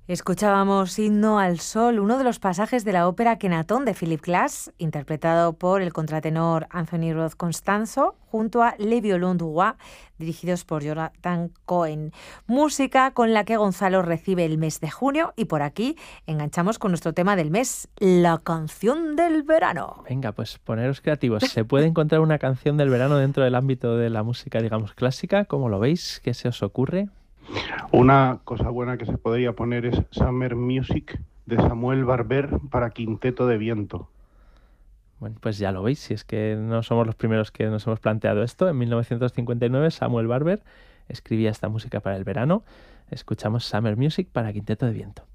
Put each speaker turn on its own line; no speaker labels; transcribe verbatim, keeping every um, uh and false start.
Escuchábamos Himno al Sol, uno de los pasajes de la ópera Kenatón de Philip Glass, interpretado por el contratenor Anthony Roth Constanzo, junto a Le Violon du Roi, dirigidos por Jonathan Cohen. Música con la que Gonzalo recibe el mes de junio, y por aquí enganchamos con nuestro tema del mes, la canción del verano.
Venga, pues poneros creativos. ¿Se puede encontrar una canción del verano dentro del ámbito de la música, digamos, clásica? ¿Cómo lo veis? ¿Qué se os ocurre?
Una cosa buena que se podría poner es Summer Music de Samuel Barber para quinteto de viento.
Bueno, pues ya lo veis, si es que no somos los primeros que nos hemos planteado esto. En mil novecientos cincuenta y nueve Samuel Barber escribía esta música para el verano. Escuchamos Summer Music para quinteto de viento.